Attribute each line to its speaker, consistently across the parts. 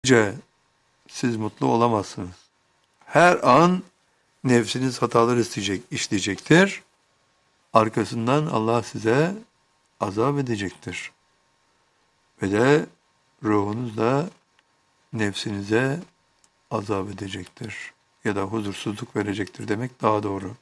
Speaker 1: siz mutlu olamazsınız. Her an nefsiniz hatalar işleyecektir. Arkasından Allah size azap edecektir. Ve de ruhunuz da nefsinize azap edecektir. Ya da huzursuzluk verecektir demek daha doğru.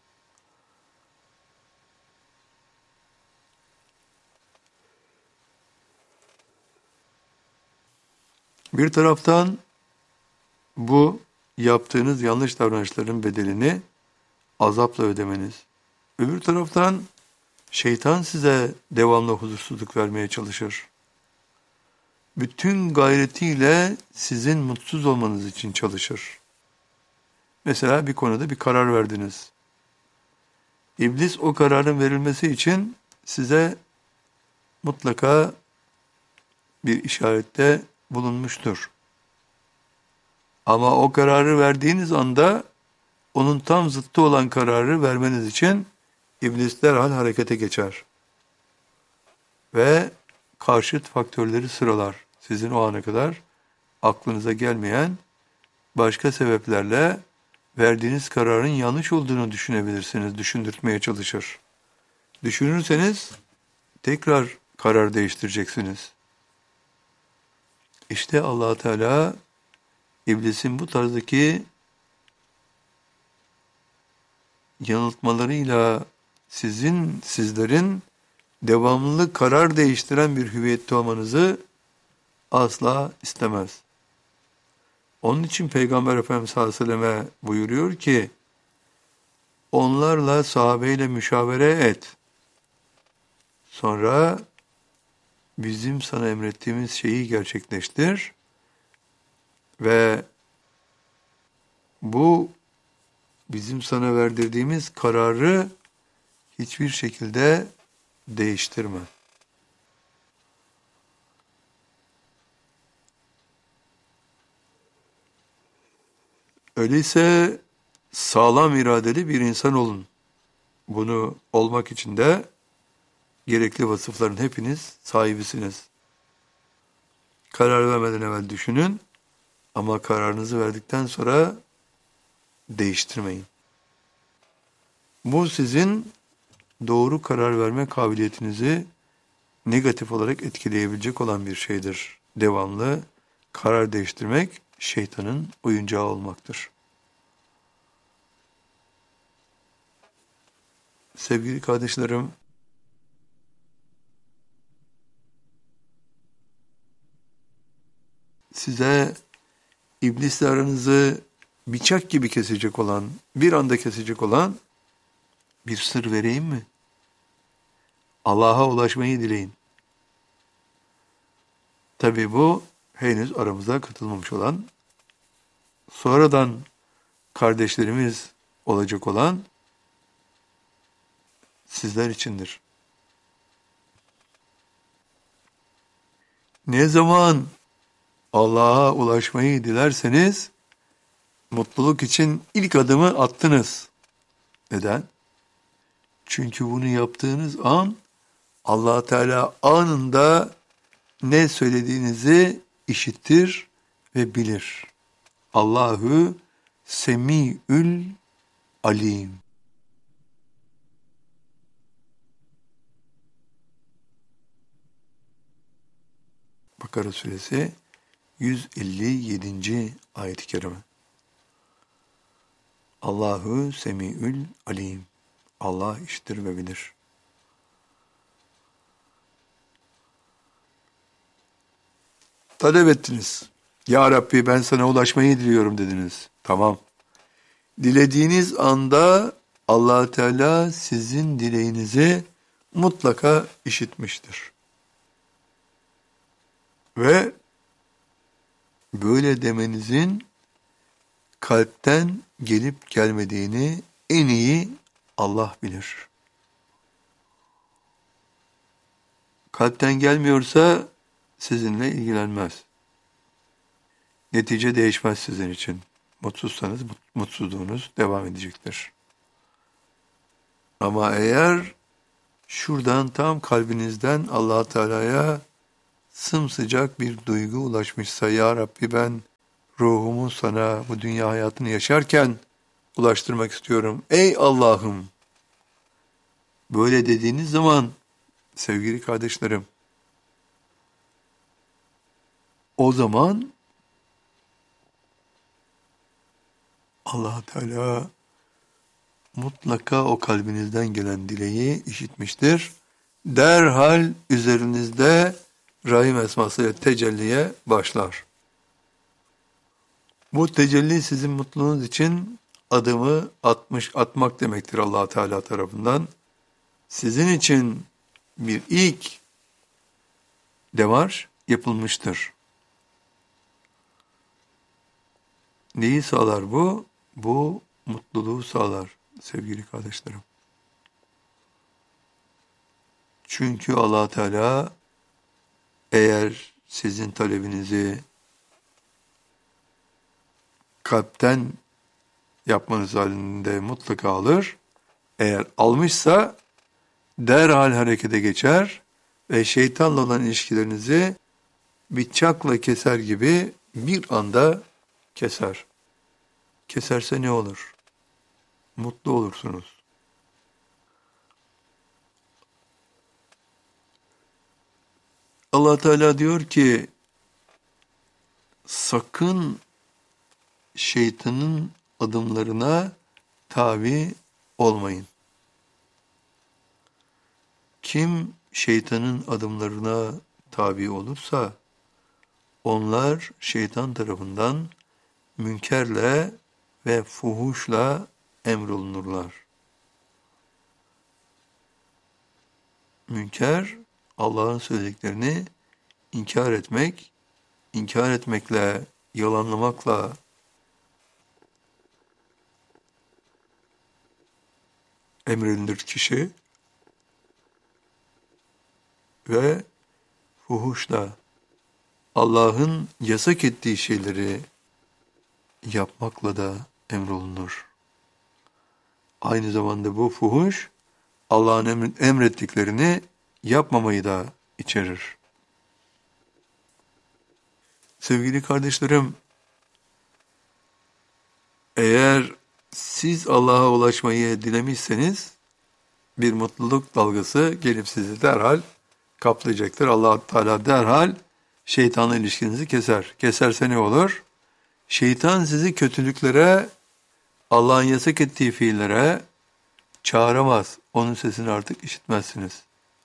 Speaker 1: Bir taraftan bu yaptığınız yanlış davranışların bedelini azapla ödemeniz. Öbür taraftan şeytan size devamlı huzursuzluk vermeye çalışır. Bütün gayretiyle sizin mutsuz olmanız için çalışır. Mesela bir konuda bir karar verdiniz. İblis o kararın verilmesi için size mutlaka bir işarette bulunmuştur. Ama o kararı verdiğiniz anda onun tam zıttı olan kararı vermeniz için iblis derhal harekete geçer. Ve karşıt faktörleri sıralar. Sizin o ana kadar aklınıza gelmeyen başka sebeplerle verdiğiniz kararın yanlış olduğunu düşünebilirsiniz, düşündürtmeye çalışır. Düşünürseniz tekrar karar değiştireceksiniz. İşte Allah Teala İblisin bu yanıltmalarıyla sizlerin devamlı karar değiştiren bir hüviyette olmanızı asla istemez. Onun için Peygamber Efendimiz sallallahu aleyhi ve selleme buyuruyor ki, onlarla sahabeyle müşavere et. Sonra bizim sana emrettiğimiz şeyi gerçekleştir ve bu bizim sana verdirdiğimiz kararı hiçbir şekilde değiştirme. Öyleyse sağlam iradeli bir insan olun. Bunu olmak için de gerekli vasıfların hepiniz sahibisiniz. Karar vermeden evvel düşünün ama kararınızı verdikten sonra değiştirmeyin. Bu sizin doğru karar verme kabiliyetinizi negatif olarak etkileyebilecek olan bir şeydir. Devamlı karar değiştirmek şeytanın oyuncağı olmaktır. Sevgili kardeşlerim, size iblisle aranızı bıçak gibi kesecek olan, bir anda kesecek olan bir sır vereyim mi? Allah'a ulaşmayı dileyin. Tabii bu henüz aramıza katılmamış olan, sonradan kardeşlerimiz olacak olan sizler içindir. Ne zaman Allah'a ulaşmayı dilerseniz, mutluluk için ilk adımı attınız. Neden? Çünkü bunu yaptığınız an, Allah Teala anında ne söylediğinizi işitir ve bilir. Allahu Semi'ül Alim. Bakara suresi 157. ayet-i kerime. Allahu Semi'ül Alim. Allah işitir ve bilir. Talep ettiniz. Ya Rabbi ben sana ulaşmayı diliyorum dediniz. Tamam. Dilediğiniz anda Allah Teala sizin dileğinizi mutlaka işitmiştir. Ve böyle demenizin kalpten gelip gelmediğini en iyi Allah bilir. Kalpten gelmiyorsa sizinle ilgilenmez. Netice değişmez sizin için. Mutsuzsanız mutsuzluğunuz devam edecektir. Ama eğer şuradan tam kalbinizden Allah Teala'ya sımsıcak bir duygu ulaşmışsa, ya Rabbi ben ruhumu sana bu dünya hayatını yaşarken ulaştırmak istiyorum. Ey Allah'ım! Böyle dediğiniz zaman sevgili kardeşlerim, o zaman Allah Teala mutlaka o kalbinizden gelen dileği işitmiştir. Derhal üzerinizde Rahim esmasıyla tecelliye başlar. Bu tecelli sizin mutluluğunuz için adımı atmak demektir Allah Teala tarafından. Sizin için bir ilk demarş yapılmıştır. Neyi sağlar bu? Bu mutluluğu sağlar sevgili kardeşlerim. Çünkü Allah Teala eğer sizin talebinizi kalpten yapmanız halinde mutlaka alır. Eğer almışsa derhal harekete geçer ve şeytanla olan ilişkilerinizi bıçakla keser gibi bir anda keser. Keserse ne olur? Mutlu olursunuz. Allah Teala diyor ki sakın şeytanın adımlarına tabi olmayın. Kim şeytanın adımlarına tabi olursa onlar şeytan tarafından münkerle ve fuhuşla emrolunurlar. Münker, Allah'ın söylediklerini inkar etmekle, yalanlamakla emredilir kişi ve fuhuşla Allah'ın yasak ettiği şeyleri yapmakla da emrolunur. Aynı zamanda bu fuhuş Allah'ın emrettiklerini yapmamayı da içerir. Sevgili kardeşlerim, eğer siz Allah'a ulaşmayı dilemişseniz bir mutluluk dalgası gelip sizi derhal kaplayacaktır. Allah Teala derhal şeytanla ilişkinizi keser. Keserse ne olur? Şeytan sizi kötülüklere, Allah'ın yasak ettiği fiillere çağıramaz. Onun sesini artık işitmezsiniz.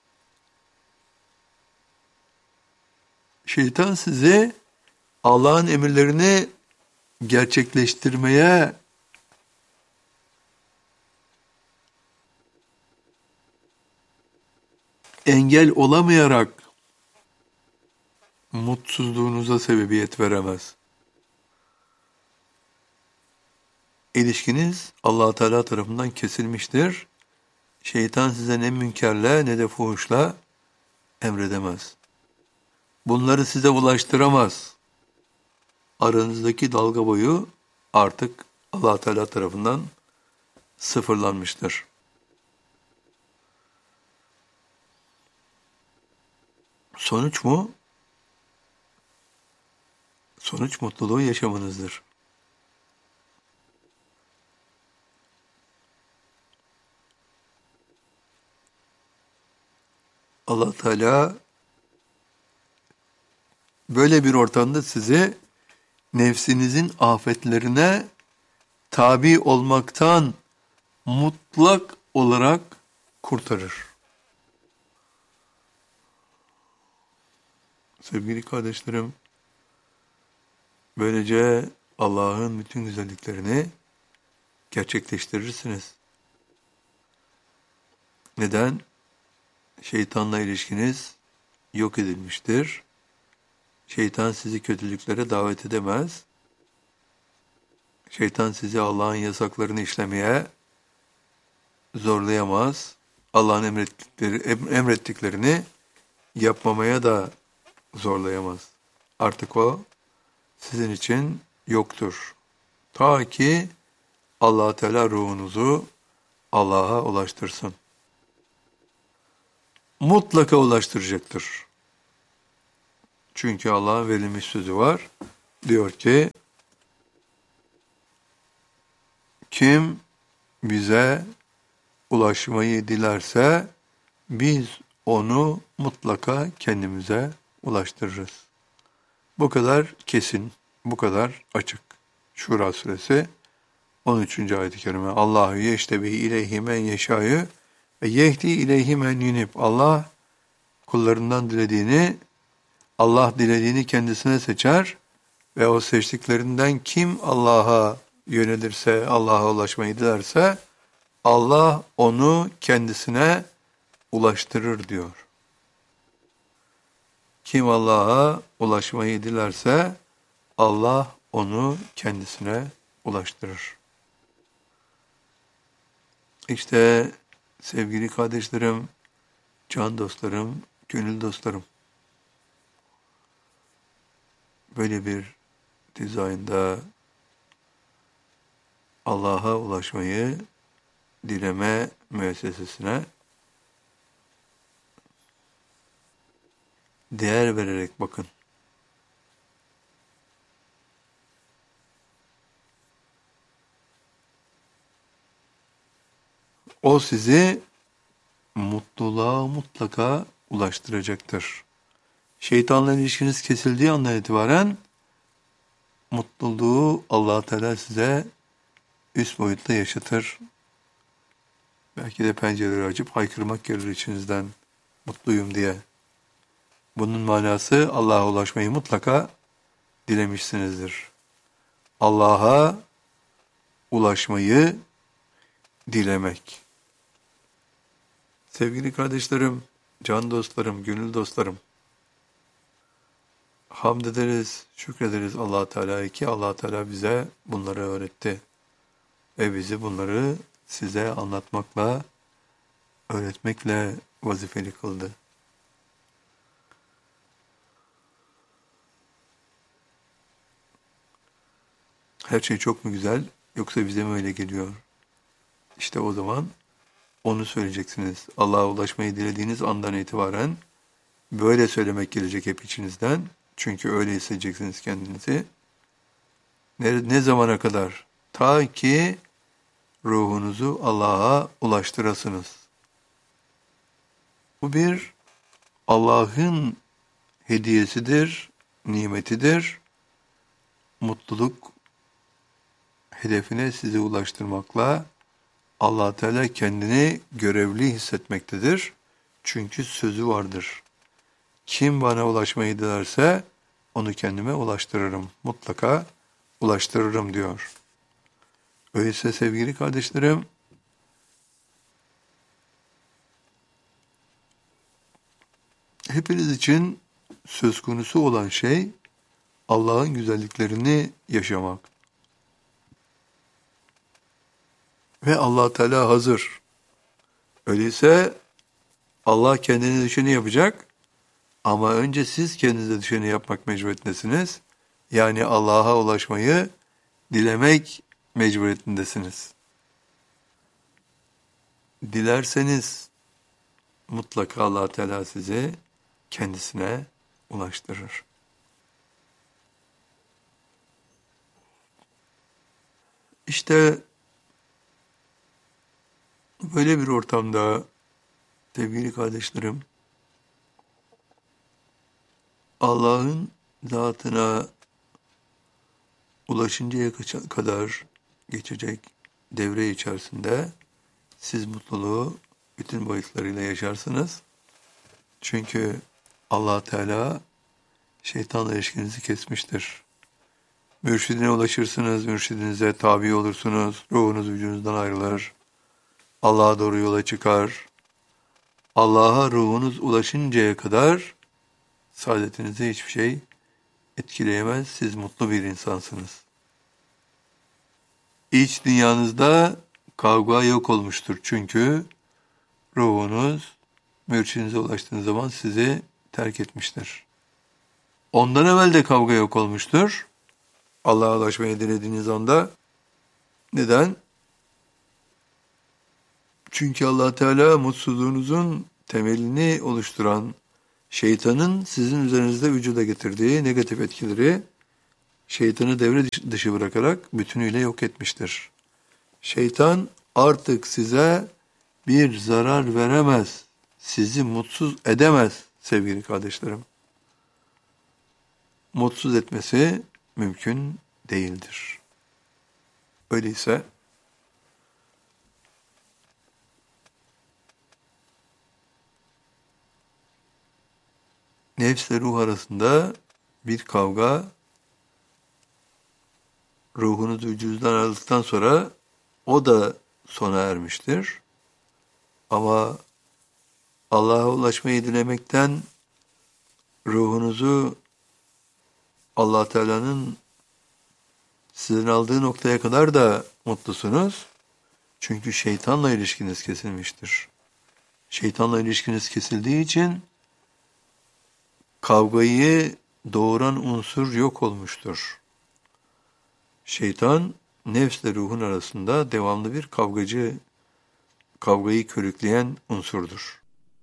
Speaker 1: Şeytan sizi Allah'ın emirlerini gerçekleştirmeye engel olamayarak mutsuzluğunuza sebebiyet veremez. İlişkiniz Allah Teala tarafından kesilmiştir. Şeytan size ne münkerle ne de fuhuşla emredemez. Bunları size ulaştıramaz. Aranızdaki dalga boyu artık Allah Teala tarafından sıfırlanmıştır. Sonuç mu? Sonuç mutluluğu yaşamanızdır. Allah Teala böyle bir ortamda sizi nefsinizin afetlerine tabi olmaktan mutlak olarak kurtarır. Sevgili kardeşlerim, böylece Allah'ın bütün güzelliklerini gerçekleştirirsiniz. Neden? Şeytanla ilişkiniz yok edilmiştir. Şeytan sizi kötülüklere davet edemez. Şeytan sizi Allah'ın yasaklarını işlemeye zorlayamaz. Allah'ın emrettiklerini yapmamaya da zorlayamaz. Artık o sizin için yoktur. Ta ki Allah Teala ruhunuzu Allah'a ulaştırsın. Mutlaka ulaştıracaktır. Çünkü Allah'ın verilmiş sözü var. Diyor ki Kim bize ulaşmayı dilerse biz onu mutlaka kendimize ulaştırırız. Bu kadar kesin, bu kadar açık. Şura suresi 13. ayet-i kerime. Allahu yeştebi ileyhi men yeşâ'yı ve yehdi ileyhi men yunib. Allah kullarından Allah dilediğini kendisine seçer ve o seçtiklerinden kim Allah'a yönelirse, Allah'a ulaşmayı dilerse Allah onu kendisine ulaştırır diyor. Kim Allah'a ulaşmayı dilerse Allah onu kendisine ulaştırır. İşte sevgili kardeşlerim, can dostlarım, gönül dostlarım, böyle bir dizaynda Allah'a ulaşmayı dileme müessesesine değer vererek bakın. O sizi mutluluğa mutlaka ulaştıracaktır. Şeytanla ilişkiniz kesildiği andan itibaren mutluluğu Allah Teala size üst boyutta yaşatır. Belki de pencereleri açıp haykırmak gelir içinizden mutluyum diye. Bunun manası Allah'a ulaşmayı mutlaka dilemişsinizdir. Allah'a ulaşmayı dilemek. Sevgili kardeşlerim, can dostlarım, gönül dostlarım, hamd ederiz, şükrederiz Allah Teala'ya ki Allah Teala bize bunları öğretti ve bizi bunları size anlatmakla, öğretmekle vazifeli kıldı. Her şey çok mu güzel yoksa bize mi öyle geliyor? İşte o zaman onu söyleyeceksiniz. Allah'a ulaşmayı dilediğiniz andan itibaren böyle söylemek gelecek hep içinizden. Çünkü öyle hissedeceksiniz kendinizi. Ne zamana kadar? Ta ki ruhunuzu Allah'a ulaştırasınız. Bu bir Allah'ın hediyesidir, nimetidir. Mutluluk hedefine sizi ulaştırmakla Allah Teala kendini görevli hissetmektedir. Çünkü sözü vardır. Kim bana ulaşmayı dilerse onu kendime ulaştırırım. Mutlaka ulaştırırım diyor. Öyleyse sevgili kardeşlerim, hepiniz için söz konusu olan şey Allah'ın güzelliklerini yaşamak. Ve Allah Teala hazır. Öyleyse Allah kendine düşeni yapacak ama önce siz kendinize düşeni yapmak mecburiyetindesiniz. Yani Allah'a ulaşmayı dilemek mecburiyetindesiniz. Dilerseniz mutlaka Allah Teala sizi kendisine ulaştırır. İşte böyle bir ortamda sevgili kardeşlerim, Allah'ın zatına ulaşıncaya kadar geçecek devre içerisinde siz mutluluğu bütün boyutlarıyla yaşarsınız. Çünkü Allah Teala şeytanla ilişkinizi kesmiştir. Mürşidine ulaşırsınız, mürşidinize tabi olursunuz, ruhunuz vücudunuzdan ayrılır. Allah'a doğru yola çıkar. Allah'a ruhunuz ulaşıncaya kadar saadetinizi hiçbir şey etkileyemez. Siz mutlu bir insansınız. İç dünyanızda kavga yok olmuştur. Çünkü ruhunuz mürşidinize ulaştığınız zaman sizi terk etmiştir. Ondan evvel de kavga yok olmuştur. Allah'a ulaşmayı dilediğiniz anda. Neden? Çünkü Allah Teala mutsuzluğunuzun temelini oluşturan şeytanın sizin üzerinizde vücuda getirdiği negatif etkileri şeytanı devre dışı bırakarak bütünüyle yok etmiştir. Şeytan artık size bir zarar veremez, sizi mutsuz edemez sevgili kardeşlerim. Mutsuz etmesi mümkün değildir. Öyleyse nefsle ruh arasında bir kavga ruhunuzu vücudunuzdan aldıktan sonra o da sona ermiştir. Ama Allah'a ulaşmayı dilemekten ruhunuzu Allah Teala'nın sizin aldığı noktaya kadar da mutlusunuz. Çünkü şeytanla ilişkiniz kesilmiştir. Şeytanla ilişkiniz kesildiği için kavgayı doğuran unsur yok olmuştur. Şeytan nefsle ruhun arasında devamlı bir kavgayı körükleyen unsurdur.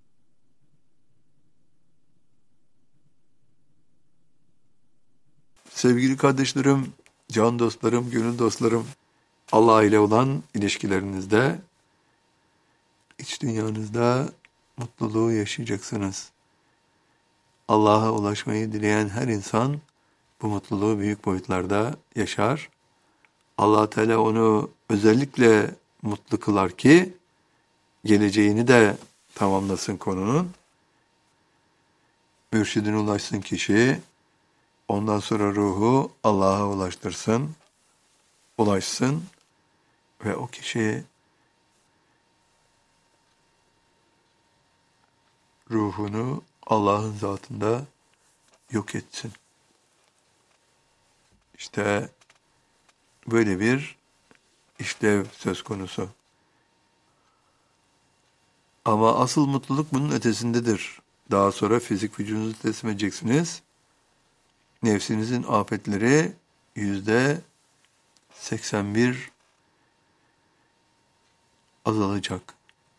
Speaker 1: Sevgili kardeşlerim, can dostlarım, gönül dostlarım, Allah ile olan ilişkilerinizde, iç dünyanızda mutluluğu yaşayacaksınız. Allah'a ulaşmayı dileyen her insan bu mutluluğu büyük boyutlarda yaşar. Allah Teala onu özellikle mutlu kılar ki geleceğini de tamamlasın konunun. Mürşidine ulaşsın kişi, ondan sonra ruhu Allah'a ulaşsın ve o kişi ruhunu Allah'ın zatında yok etsin. İşte böyle bir işlev söz konusu. Ama asıl mutluluk bunun ötesindedir. Daha sonra fizik vücudunuzu teslim edeceksiniz. Nefsinizin afetleri %81 azalacak.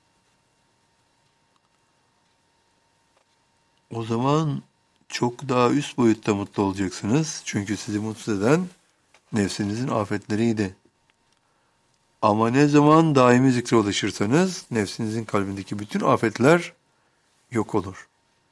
Speaker 1: O zaman çok daha üst boyutta mutlu olacaksınız. Çünkü sizi mutsuz eden nefsinizin afetleriydi. Ama ne zaman daimi zikre ulaşırsanız nefsinizin kalbindeki bütün afetler yok olur.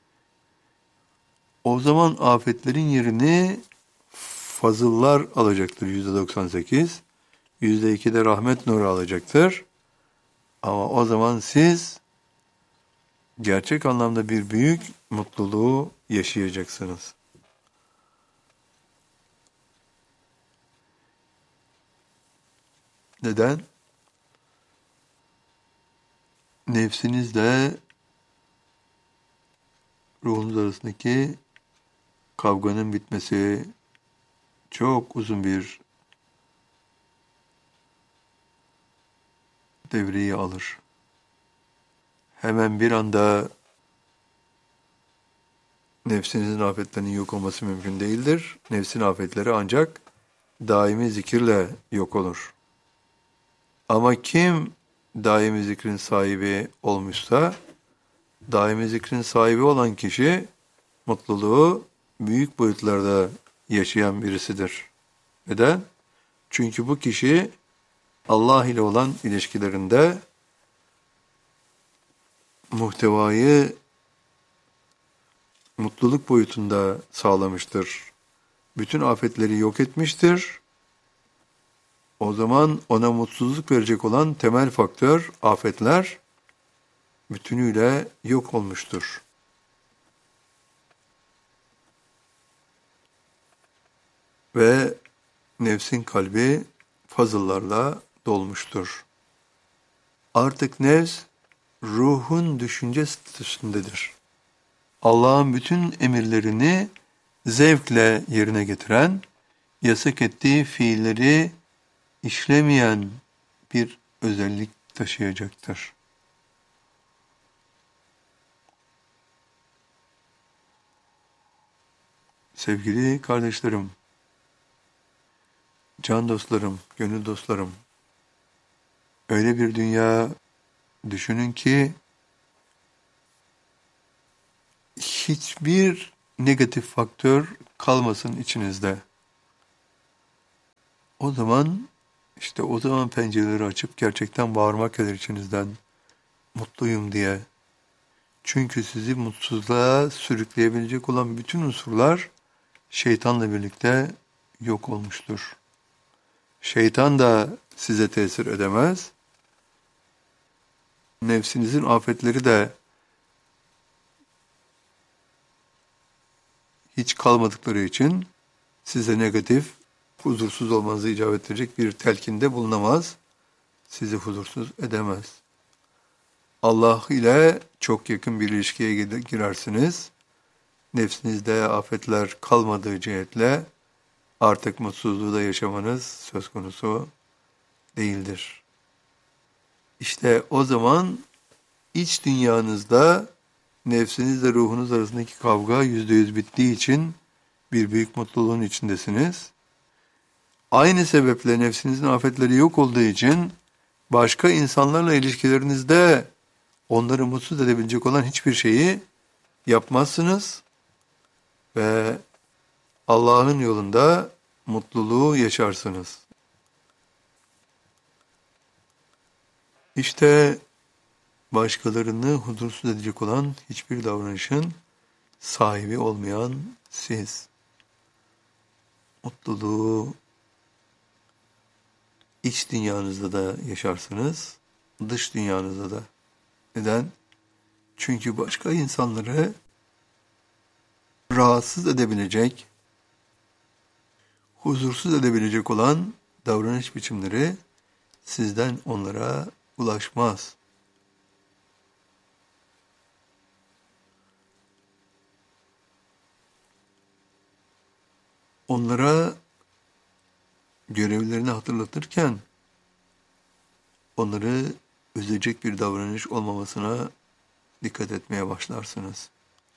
Speaker 1: O zaman afetlerin yerini fazıllar alacaktır %98. %2 de rahmet nuru alacaktır. Ama o zaman siz gerçek anlamda bir büyük mutluluğu yaşayacaksınız. Neden? Nefsinizle ruhunuz arasındaki kavganın bitmesi çok uzun bir devreyi alır. Hemen bir anda nefsinizin afetlerinin yok olması mümkün değildir. Nefsin afetleri ancak daimi zikirle yok olur. Ama kim daimi zikrin sahibi olmuşsa, daimi zikrin sahibi olan kişi mutluluğu büyük boyutlarda yaşayan birisidir. Neden? Çünkü bu kişi Allah ile olan ilişkilerinde muhtevayı mutluluk boyutunda sağlamıştır. Bütün afetleri yok etmiştir. O zaman ona mutsuzluk verecek olan temel faktör, afetler bütünüyle yok olmuştur. Ve nefsin kalbi fazıllarla dolmuştur. Artık nefs ruhun düşünce statüsündedir. Allah'ın bütün emirlerini zevkle yerine getiren, yasak ettiği fiilleri işlemeyen bir özellik taşıyacaktır. Sevgili kardeşlerim, can dostlarım, gönül dostlarım, öyle bir dünya düşünün ki hiçbir negatif faktör kalmasın içinizde. O zaman İşte o zaman pencereleri açıp gerçekten bağırmak gelir içinizden. Mutluyum diye. Çünkü sizi mutsuzluğa sürükleyebilecek olan bütün unsurlar şeytanla birlikte yok olmuştur. Şeytan da size tesir edemez. Nefsinizin afetleri de hiç kalmadıkları için size negatif, huzursuz olmanızı icap ettirecek bir telkinde bulunamaz. Sizi huzursuz edemez. Allah ile çok yakın bir ilişkiye girersiniz. Nefsinizde afetler kalmadığı cihetle artık mutsuzluğu da yaşamanız söz konusu değildir. İşte o zaman iç dünyanızda nefsinizle ruhunuz arasındaki kavga %100 bittiği için bir büyük mutluluğun içindesiniz. Aynı sebeple nefsinizin afetleri yok olduğu için başka insanlarla ilişkilerinizde onları mutsuz edebilecek olan hiçbir şeyi yapmazsınız ve Allah'ın yolunda mutluluğu yaşarsınız. İşte başkalarını huzursuz edecek olan hiçbir davranışın sahibi olmayan siz. Mutluluğu iç dünyanızda da yaşarsınız, dış dünyanızda da. Neden? Çünkü başka insanları rahatsız edebilecek, huzursuz edebilecek olan davranış biçimleri sizden onlara ulaşmaz. Onlara görevlerini hatırlatırken onları üzecek bir davranış olmamasına dikkat etmeye başlarsınız.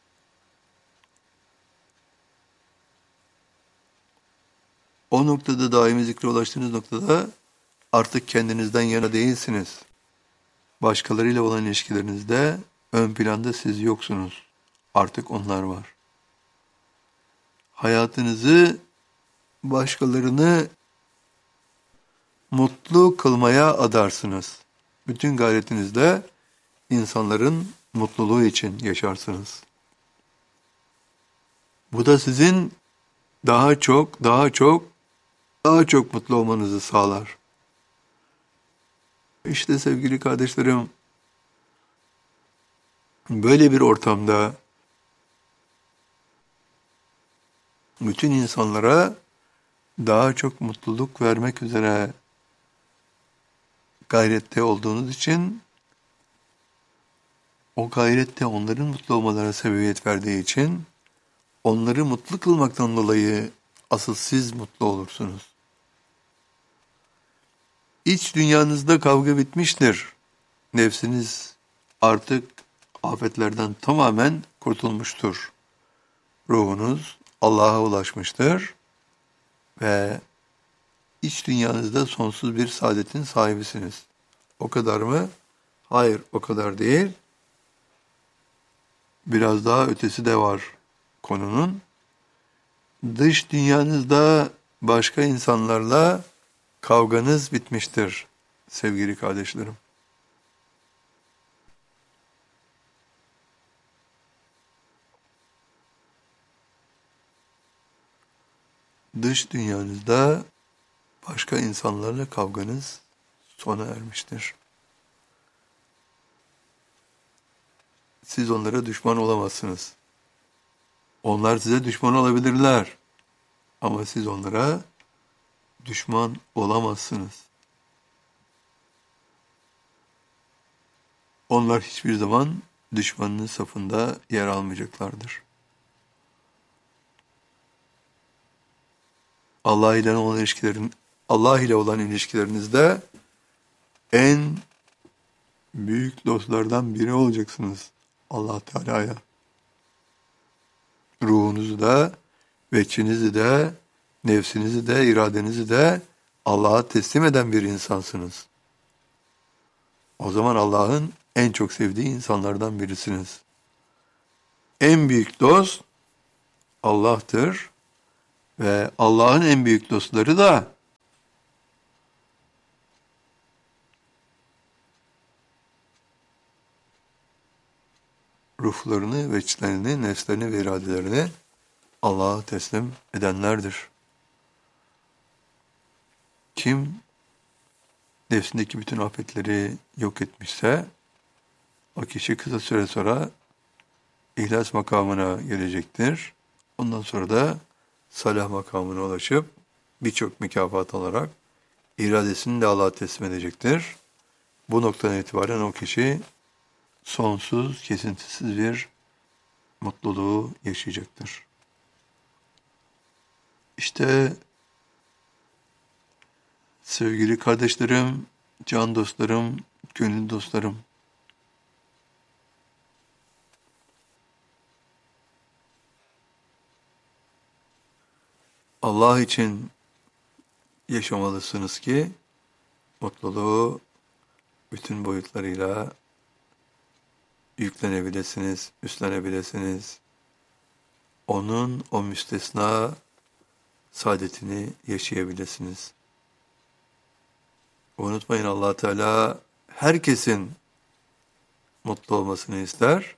Speaker 1: O noktada daimi zikre ulaştığınız noktada artık kendinizden yana değilsiniz. Başkalarıyla olan ilişkilerinizde ön planda siz yoksunuz. Artık onlar var. Hayatınızı başkalarını mutlu kılmaya adarsınız. Bütün gayretinizle insanların mutluluğu için yaşarsınız. Bu da sizin daha çok mutlu olmanızı sağlar. İşte sevgili kardeşlerim, böyle bir ortamda bütün insanlara daha çok mutluluk vermek üzere gayrette olduğunuz için, o gayrette onların mutlu olmalarına sebebiyet verdiği için, onları mutlu kılmaktan dolayı asıl siz mutlu olursunuz. İç dünyanızda kavga bitmiştir. Nefsiniz artık afetlerden tamamen kurtulmuştur. Ruhunuz Allah'a ulaşmıştır ve iç dünyanızda sonsuz bir saadetin sahibisiniz. O kadar mı? Hayır, o kadar değil. Biraz daha ötesi de var konunun. Dış dünyanızda başka insanlarla kavganız bitmiştir sevgili kardeşlerim. Dış dünyanızda başka insanlarla kavganız sona ermiştir. Siz onlara düşman olamazsınız. Onlar size düşman olabilirler. Ama siz onlara düşman olamazsınız. Onlar hiçbir zaman düşmanının safında yer almayacaklardır. Allah ile olan ilişkilerinizde en büyük dostlardan biri olacaksınız Allah Teala'ya. Ruhunuzu da, veçinizi de, nefsinizi de, iradenizi de Allah'a teslim eden bir insansınız. O zaman Allah'ın en çok sevdiği insanlardan birisiniz. En büyük dost Allah'tır ve Allah'ın en büyük dostları da ruhlarını ve içlerini, nefslerini ve iradelerini Allah'a teslim edenlerdir. Kim nefsindeki bütün afetleri yok etmişse, o kişi kısa süre sonra İhlas makamına gelecektir. Ondan sonra da salah makamına ulaşıp birçok mükafat alarak iradesini de Allah'a teslim edecektir. Bu noktadan itibaren o kişi sonsuz, kesintisiz bir mutluluğu yaşayacaktır. İşte sevgili kardeşlerim, can dostlarım, gönül dostlarım, Allah için yaşamalısınız ki mutluluğu bütün boyutlarıyla yüklenebilirsiniz, üstlenebilirsiniz. Onun o müstesna saadetini yaşayabilirsiniz. Unutmayın, Allah Teala herkesin mutlu olmasını ister.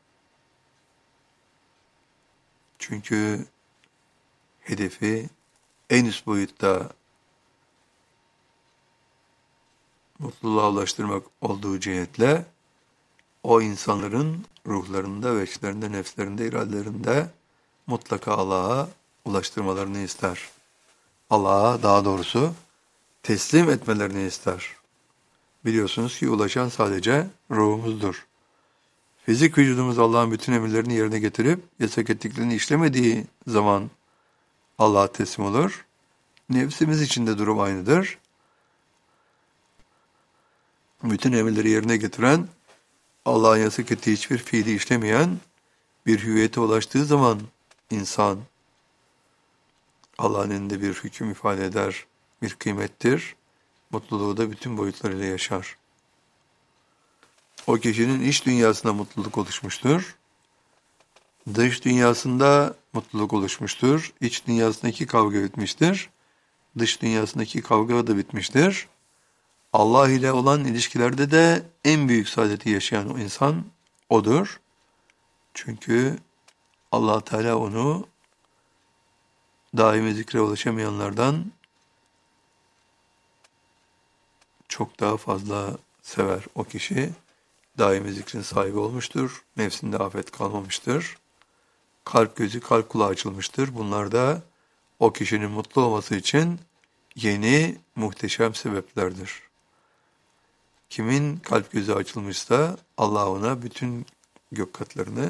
Speaker 1: Çünkü hedefi en üst boyutta mutluluğa ulaştırmak olduğu cihetle o insanların ruhlarında ve içlerinde, nefslerinde, iradelerinde mutlaka Allah'a ulaştırmalarını ister. Allah'a daha doğrusu teslim etmelerini ister. Biliyorsunuz ki ulaşan sadece ruhumuzdur. Fizik vücudumuz Allah'ın bütün emirlerini yerine getirip yasak ettiklerini işlemediği zaman Allah'a teslim olur. Nefsimiz için de durum aynıdır. Bütün emirleri yerine getiren, Allah'ın yasak ettiği hiçbir fiili işlemeyen bir hüviyete ulaştığı zaman insan Allah'ın elinde bir hüküm ifade eder, bir kıymettir. Mutluluğu da bütün boyutlarıyla yaşar. O kişinin iç dünyasında mutluluk oluşmuştur. Dış dünyasında mutluluk oluşmuştur. İç dünyasındaki kavga bitmiştir. Dış dünyasındaki kavga da bitmiştir. Allah ile olan ilişkilerde de en büyük saadeti yaşayan o insan odur. Çünkü Allah Teala onu daimi zikre ulaşamayanlardan çok daha fazla sever. O kişi daimi zikrin sahibi olmuştur. Nefsinde afet kalmamıştır. Kalp gözü, kalp kulağı açılmıştır. Bunlar da o kişinin mutlu olması için yeni muhteşem sebeplerdir. Kimin kalp gözü açılmışsa Allah ona bütün gök katlarını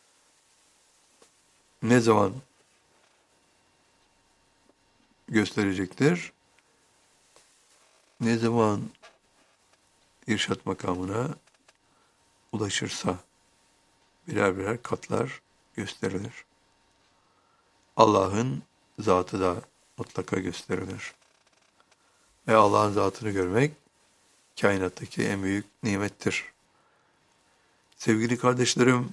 Speaker 1: ne zaman gösterecektir? Ne zaman irşat makamına ulaşırsa birer birer katlar gösterilir. Allah'ın zatı da mutlaka gösterilir. Ve Allah'ın zatını görmek kainattaki en büyük nimettir. Sevgili kardeşlerim,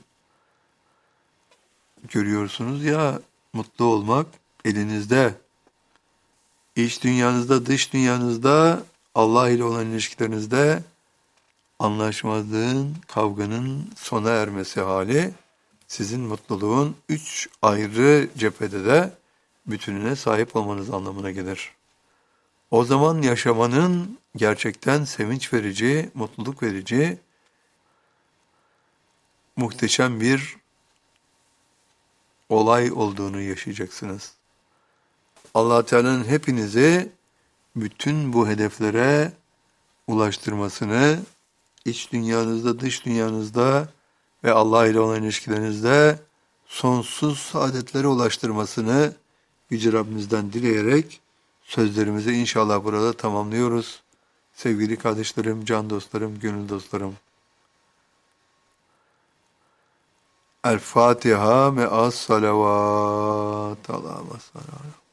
Speaker 1: görüyorsunuz ya, mutlu olmak elinizde. İç dünyanızda, dış dünyanızda, Allah ile olan ilişkilerinizde anlaşmazlığın, kavganın sona ermesi hali, sizin mutluluğun 3 ayrı cephede de bütününe sahip olmanız anlamına gelir. O zaman yaşamanın gerçekten sevinç verici, mutluluk verici, muhteşem bir olay olduğunu yaşayacaksınız. Allah Teala'nın hepinizi bütün bu hedeflere ulaştırmasını, iç dünyanızda, dış dünyanızda ve Allah ile olan ilişkilerinizde sonsuz saadetlere ulaştırmasını Yüce Rabbimizden dileyerek sözlerimizi inşallah burada tamamlıyoruz. Sevgili kardeşlerim, can dostlarım, gönül dostlarım. El Fatiha me'as salavat. Allah'a emanet.